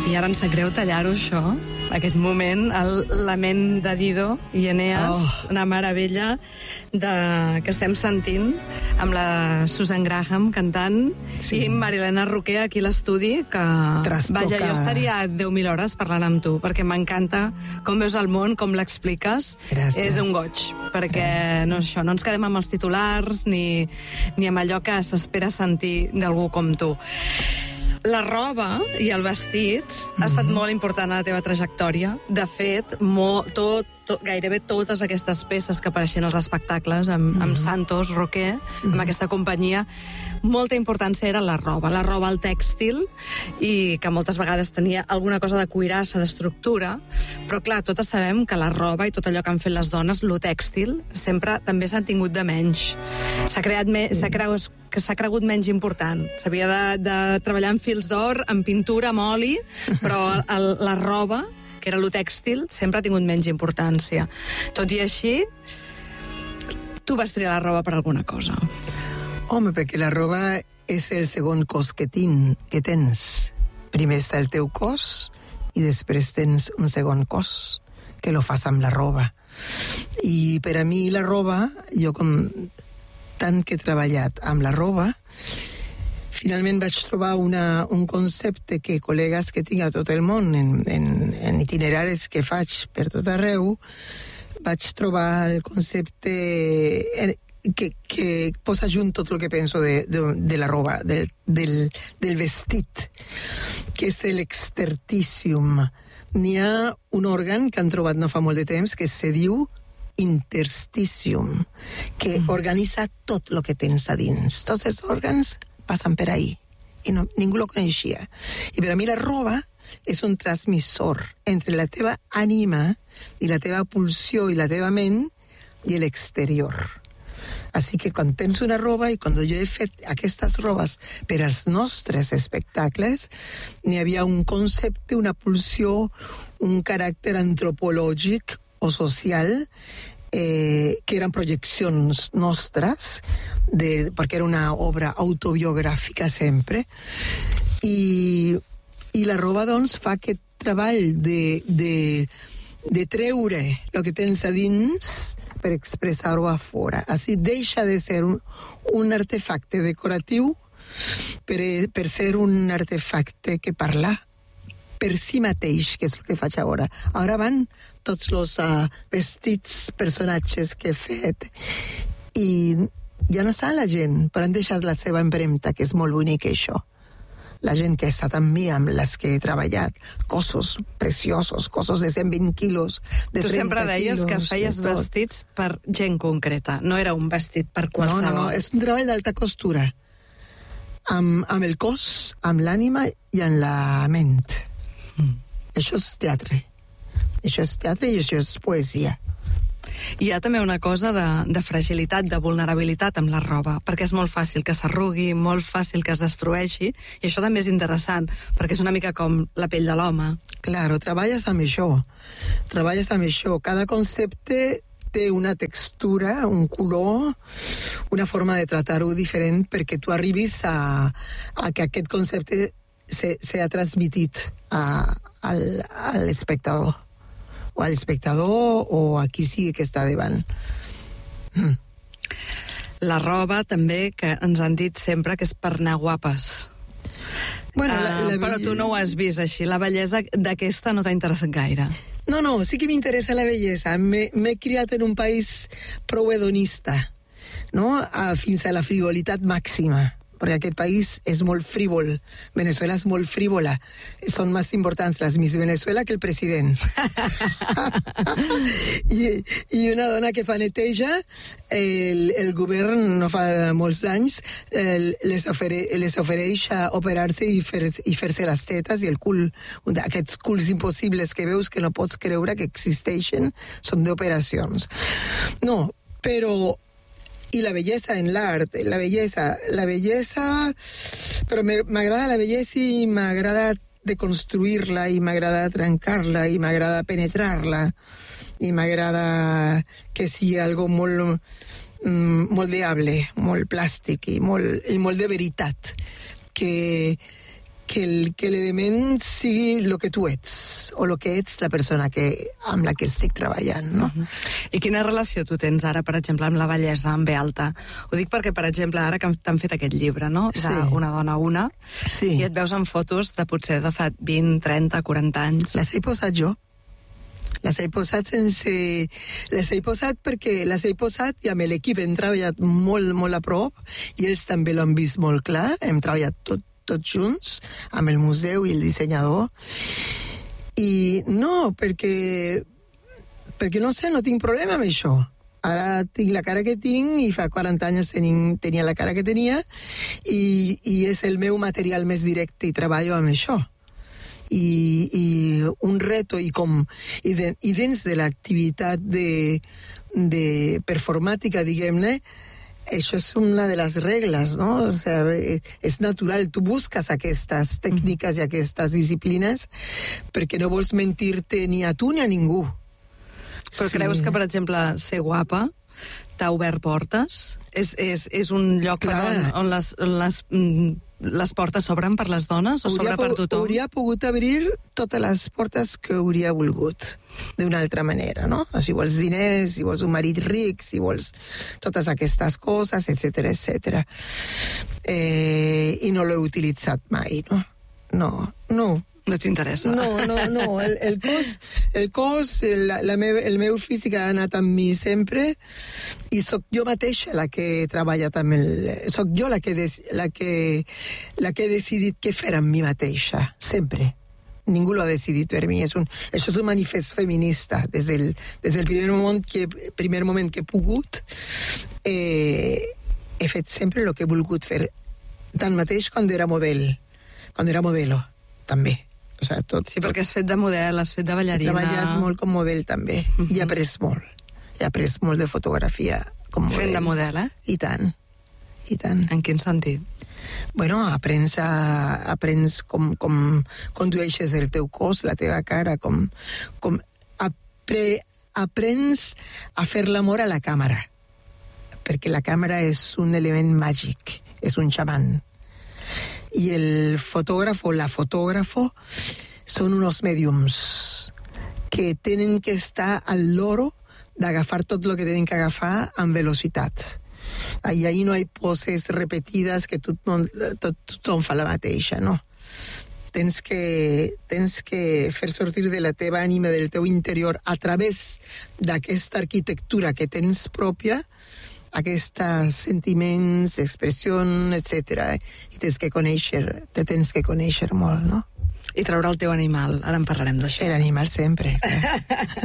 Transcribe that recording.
I ara em sap greu tallar-ho, això. Aquest moment, el lament de Dido i Eneas, una meravella que estem sentint amb la Susan Graham cantant i Marilena Roquer aquí a l'estudi, que vaja, jo estaria 10.000 hores parlant amb tu, perquè m'encanta com veus el món, com l'expliques. És un goig, perquè no ens quedem amb els titulars ni amb allò que s'espera sentir d'algú com tu. La roba i el vestit ha estat molt important a la teva trajectòria. De fet, gairebé totes aquestes peces que apareixen als espectacles amb Santos, Roquer, amb aquesta companyia, molta importància era la roba, el tèxtil, i que moltes vegades tenia alguna cosa de cuirassa, d'estructura, però clar, totes sabem que la roba i tot allò que han fet les dones, lo tèxtil, sempre també s'han tingut de menys. S'ha cregut menys important. S'havia de treballar amb fils d'or, amb pintura, amb oli, però la roba, que era lo tèxtil, sempre ha tingut menys importància. Tot i així, tu vas triar la roba per alguna cosa. Home, perquè la roba és el segon cos que tens. Primer està el teu cos i després tens un segon cos que lo fas amb la roba. I per a mi la roba, jo tant que he treballat amb la roba, finalment vaig trobar un concepte que col·legues que tinc a tot el món, en itineraris que faig per tot arreu, vaig trobar el concepte que posa junt tot el que penso de la roba, del vestit, que és l'exterticium. N'hi ha un òrgan que han trobat no fa molt de temps que se diu intersticium, que organitza tot el que tens a dins. Tots els òrgans passen per ahí, i ningú lo coneixia. I per a mi la roba és un transmissor entre la teva ànima i la teva pulsió i la teva ment i l'exterior. Així que quan tens una roba, i quan jo he fet aquestes robes per als nostres espectacles, n'hi havia un concepte, una pulsió, un caràcter antropològic o social, que eren projeccions nostres, perquè era una obra autobiogràfica sempre, i la roba, doncs, fa aquest treball de treure el que tens a dins per expressar-ho a fora. Així deixa de ser un artefacte decoratiu per ser un artefacte que parla per si mateix, que és el que faig ara. Ara van tots els vestits, personatges que he fet, i ja no sap la gent, però han deixat la seva empremta, que és molt bonic, això. La gent que ha estat amb mi, amb les que he treballat, cossos preciosos, cossos de 120 quilos, de 30 quilos... Tu sempre deies que feies vestits per gent concreta, no era un vestit per qualsevol. No, és un treball d'alta costura, amb el cos, amb l'ànima i amb la ment. Això és teatre. Això és teatre i això és poesia. Hi ha també una cosa de fragilitat, de vulnerabilitat amb la roba, perquè és molt fàcil que s'arrugui, molt fàcil que es destrueixi, i això també és interessant, perquè és una mica com la pell de l'home. Claro, treballes amb això. Cada concepte té una textura, un color, una forma de tractar-ho diferent, perquè tu arribis a que aquest concepte s'ha transmitit a l'espectador. O a l'espectador o a qui sigui que està davant. La roba també, que ens han dit sempre que és per anar guapes. Bueno, però tu no ho has vist així. La bellesa d'aquesta no t'ha interessat gaire. No, sí que m'interessa la bellesa. M'he criat en un país prou hedonista, no? Fins a la frivolitat màxima. Perquè aquest país és molt frívol. Venezuela és molt frívola. Són més importants les Miss Venezuela que el president. I una dona que fa neteja, el govern no fa molts anys les ofereix a operar-se i fer-se les tetes i el cul. Aquests culs impossibles que veus que no pots creure que existeixen són d'operacions. No, però... I la bellesa en l'art, la bellesa, però m'agrada la bellesa i m'agrada deconstruir-la, i m'agrada trencar-la, i m'agrada penetrar-la, i m'agrada que sigui algo molt moldeable, molt plàstic i molt de veritat, que que l'element sigui el que tu ets, o el que ets la persona amb la que estic treballant, no? I quina relació tu tens ara, per exemple, amb la bellesa, amb B alta? Ho dic perquè, per exemple, ara que t'han fet aquest llibre, no?, d'Una dona una, sí. I et veus en fotos de potser de fa 20, 30, 40 anys. Les he posat jo. Les he posat perquè les he posat i amb l'equip hem treballat molt, molt a prop i ells també l'han vist molt clar. Hem treballat tots junts amb el museu i el dissenyador. I no, perquè no sé, no tinc problema amb això. Ara tinc la cara que tinc i fa 40 anys tenia la cara que tenia i és el meu material més directe i treballo amb això. I un reto i dins de l'activitat de performàtica, diguem-ne, això és una de les regles, no? O sigui, és natural, tu busques aquestes tècniques i aquestes disciplines perquè no vols mentir-te ni a tu ni a ningú. Però creus que, per exemple, ser guapa t'ha obert portes? És un lloc on les portes s'obren per les dones o s'obre per tothom? Hauria pogut obrir totes les portes que hauria volgut, d'una altra manera, no? Si vols diners, si vols un marit ric, si vols totes aquestes coses, etcètera, etcètera. I no l'he utilitzat mai, no? No. No t'interessa? No. El cos, el meu físic ha anat amb mi sempre i sóc jo mateixa la que he treballat amb sóc jo la que he decidit què fer amb mi mateixa, sempre. Ningú l'ha decidit per mi. Això és un manifest feminista. Des del primer moment que he pogut, he fet sempre el que he volgut fer. Tanmateix quan era modelo, també. O sigui, tot. Sí, perquè has fet de model, has fet de ballarina. He treballat molt com model, també. I he après molt. He après molt de fotografia com model. Fent de model, I tant. En quin sentit? Bueno, aprens com condueixes el teu cos, la teva cara, aprens a fer l'amor a la càmera, perquè la càmera és un element màgic, és un xaman. I el fotògraf o la fotògrafo són uns mèdiums que tenen que estar al loro d'agafar tot el que tenen que agafar amb velocitat. Ahí no hi poses repetides que tothom fa la mateixa, no? Tens que fer sortir de la teva ànima, del teu interior, a través d'aquesta arquitectura que tens pròpia, aquests sentiments, expressions, etc. I te tens que conèixer molt, no? I treure el teu animal, ara en parlarem d'això. L'animal sempre.